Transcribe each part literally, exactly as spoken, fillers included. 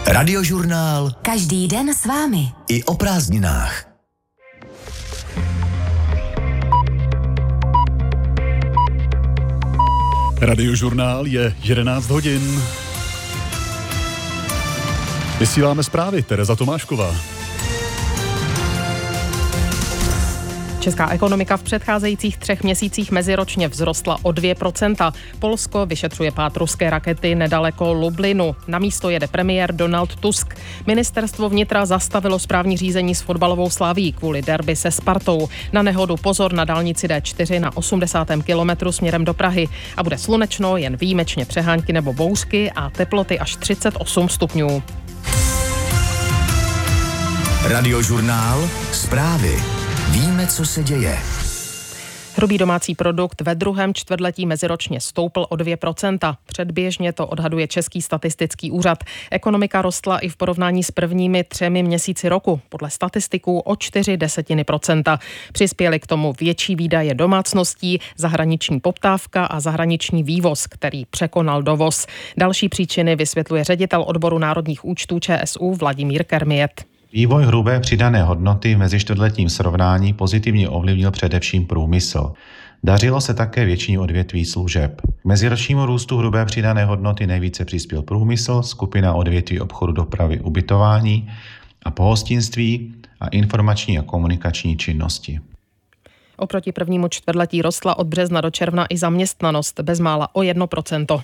Radiožurnál. Každý den s vámi. I o prázdninách. Radiožurnál je jedenáct hodin. Vysíláme zprávy. Tereza Tomášková. Česká ekonomika v předcházejících třech měsících meziročně vzrostla o dvě procenta. Polsko vyšetřuje pád ruské rakety nedaleko Lublinu. Na místo jede premiér Donald Tusk. Ministerstvo vnitra zastavilo správní řízení s fotbalovou Slavií kvůli derby se Spartou. Na nehodu pozor na dálnici D čtyři na osmdesátém kilometru směrem do Prahy. A bude slunečno, jen výjimečně přehánky nebo bouřky a teploty až třicet osm stupňů. Radiožurnál. Zprávy. Víme, co se děje. Hrubý domácí produkt ve druhém čtvrtletí meziročně stoupl o dvě procenta. Předběžně to odhaduje Český statistický úřad. Ekonomika rostla i v porovnání s prvními třemi měsíci roku. Podle statistiků o čtyři desetiny procenta. Přispěly k tomu větší výdaje domácností, zahraniční poptávka a zahraniční vývoz, který překonal dovoz. Další příčiny vysvětluje ředitel odboru národních účtů ČSÚ Vladimír Kermiet. Vývoj hrubé přidané hodnoty v mezičtvrtletním srovnání pozitivně ovlivnil především průmysl. Dařilo se také většině odvětví služeb. K meziročnímu růstu hrubé přidané hodnoty nejvíce přispěl průmysl, skupina odvětví obchodu, dopravy, ubytování a pohostinství a informační a komunikační činnosti. Oproti prvnímu čtvrtletí rostla od března do června i zaměstnanost bezmála o jedno procento.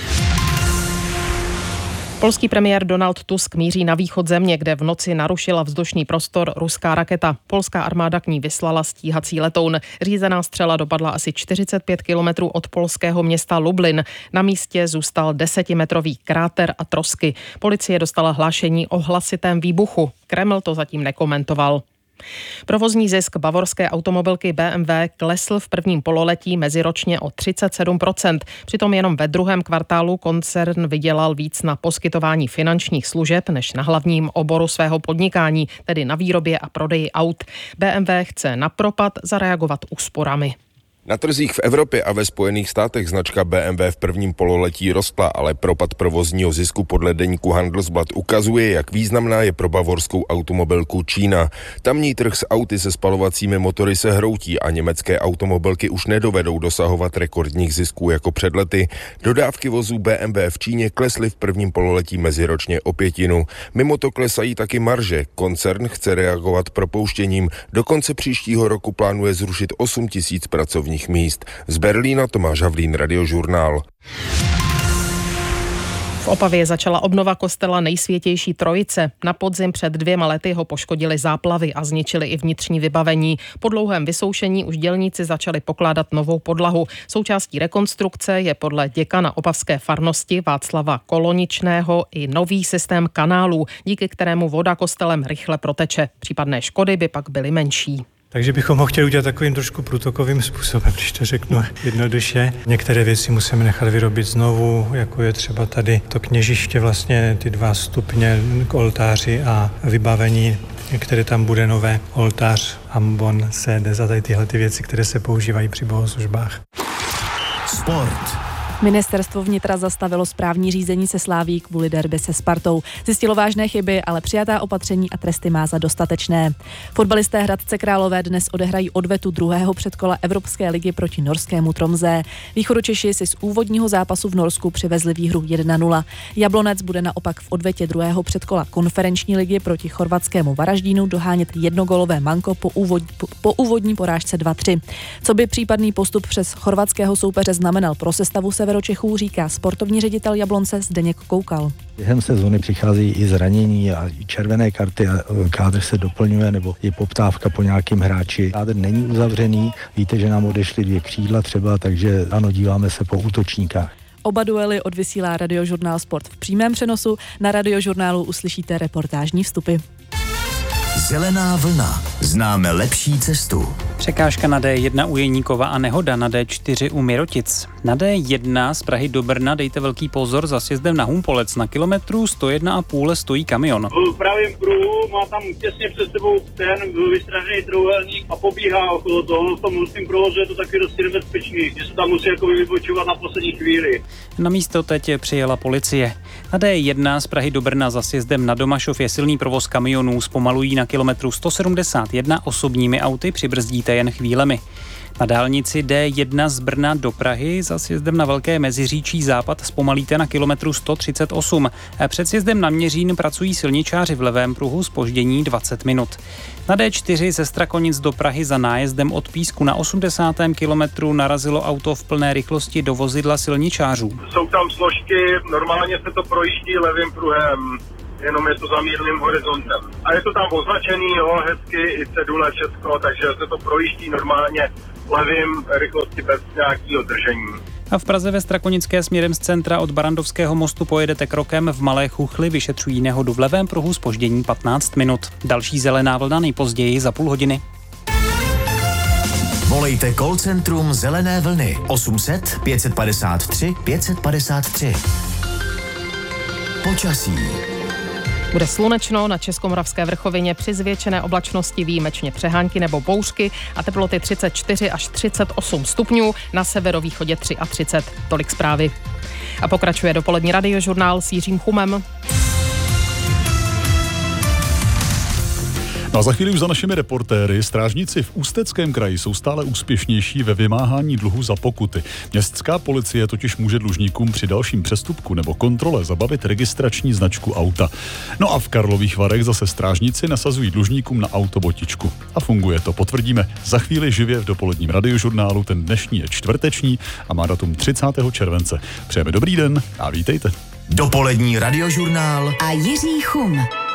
Polský premiér Donald Tusk míří na východ země, kde v noci narušila vzdušný prostor ruská raketa. Polská armáda k ní vyslala stíhací letoun. Řízená střela dopadla asi čtyřicet pět kilometrů od polského města Lublin. Na místě zůstal desetimetrový kráter a trosky. Policie dostala hlášení o hlasitém výbuchu. Kreml to zatím nekomentoval. Provozní zisk bavorské automobilky B M W klesl v prvním pololetí meziročně o třicet sedm procent. Přitom jenom ve druhém kvartálu koncern vydělal víc na poskytování finančních služeb než na hlavním oboru svého podnikání, tedy na výrobě a prodeji aut. B M W chce na propad zareagovat úsporami. Na trzích v Evropě a ve Spojených státech značka B M W v prvním pololetí rostla, ale propad provozního zisku podle deníku Handelsblatt ukazuje, jak významná je pro bavorskou automobilku Čína. Tamní trh s auty se spalovacími motory se hroutí a německé automobilky už nedovedou dosahovat rekordních zisků jako před lety. Dodávky vozů B M W v Číně klesly v prvním pololetí meziročně o pětinu. Mimo to klesají taky marže. Koncern chce reagovat propouštěním. Do konce příštího roku plánuje zrušit osm tisíc pracovních míst. Z Berlína Tomáš Havlín, Radiožurnál. V Opavě začala obnova kostela Nejsvětější Trojice. Na podzim před dvěma lety ho poškodily záplavy a zničily i vnitřní vybavení. Po dlouhém vysoušení už dělníci začali pokládat novou podlahu. Součástí rekonstrukce je podle děkana opavské farnosti Václava Koloničného i nový systém kanálů, díky kterému voda kostelem rychle proteče. Případné škody by pak byly menší. Takže bychom ho chtěli udělat takovým trošku průtokovým způsobem, když to řeknu jednoduše. Některé věci musíme nechat vyrobit znovu, jako je třeba tady to kněžiště, vlastně ty dva stupně k oltáři a vybavení, které tam bude nové, oltář, ambon, sédes a tady tyhle ty věci, které se používají při bohoslužbách. Sport. Ministerstvo vnitra zastavilo správní řízení se Slavií kvůli derby se Spartou. Zjistilo vážné chyby, ale přijatá opatření a tresty má za dostatečné. Fotbalisté Hradce Králové dnes odehrají odvetu druhého předkola Evropské ligy proti norskému Tromsø. Východočeši si z úvodního zápasu v Norsku přivezli výhru jedna nula. Jablonec bude naopak v odvetě druhého předkola konferenční ligy proti chorvatskému Varaždínu dohánět jednogolové manko po, úvod, po, po úvodní porážce dva tři. Co by případný postup přes chorvatského soupeře znamenal pro sestavu Severočechů, říká sportovní ředitel Jablonce Zdeněk Koukal. Během sezóny přicházejí i zranění a červené karty a kádr se doplňuje nebo je poptávka po nějakým hráči. Kádr není uzavřený, víte, že nám odešly dvě křídla třeba, takže ano, díváme se po útočníkách. Oba duely odvysílá Radiožurnál Sport v přímém přenosu. Na Radiožurnálu uslyšíte reportážní vstupy. Zelená vlna. Známe lepší cestu. Překážka na D jedna u Jeníkova a nehoda na D čtyři u Mirotic. Na D jedna z Prahy do Brna dejte velký pozor za sjezdem na Humpolec. Na kilometru sto jedna a půl stojí kamion. V pravém pruhu má tam těsně před sebou ten vystražený trojúhelník a pobíhá okolo toho. V tom hustém provozu je to taky dosti nebezpečný, že se tam musí jako vybočovat na poslední chvíli. Na místo teď přijela policie. Na D jedna z Prahy do Brna za sjezdem na Domašov je silný provoz kamionů, zpomalují na kilometru sto sedmdesát jedna osobními auty, přibrzdíte jen chvílemi. Na dálnici D jedna z Brna do Prahy za sjezdem na Velké Meziříčí západ zpomalíte na kilometru sto třicet osm. Před sjezdem na Měřín pracují silničáři v levém pruhu, zpoždění dvacet minut. Na D čtyři ze Strakonic do Prahy za nájezdem od Písku na osmdesátém kilometru narazilo auto v plné rychlosti do vozidla silničářů. Jsou tam složky, normálně se to projíždí levým pruhem, jenom je to za mírným horizontem. A je to tam označený, jo, hezky, i cedule Česko, takže se to projíždí normálně levým rychlosti bez nějakého držení. A v Praze ve Strakonické směrem z centra od Barandovského mostu pojedete krokem, v Malé Chuchli vyšetřují nehodu v levém pruhu, zpoždění patnáct minut. Další zelená vlna nejpozději za půl hodiny. Volejte call centrum Zelené vlny osm set pět padesát tři pět padesát tři. Počasí. Bude slunečno, na Českomoravské vrchovině při zvětšené oblačnosti výjimečně přehánky nebo bouřky a teploty třicet čtyři až třicet osm stupňů, na severovýchodě třicet tři. Tolik zprávy. A pokračuje dopolední radiožurnál s Jiřím Chumem. No a za chvíli už za našimi reportéry. Strážníci v Ústeckém kraji jsou stále úspěšnější ve vymáhání dluhu za pokuty. Městská policie totiž může dlužníkům při dalším přestupku nebo kontrole zabavit registrační značku auta. No a v Karlových Varech zase strážníci nasazují dlužníkům na auto botičku. A funguje to, potvrdíme za chvíli živě v dopoledním radiožurnálu. Ten dnešní je čtvrteční a má datum třicátého července. Přejeme dobrý den a vítejte. Dopolední radiožurnál a Jiří Chum.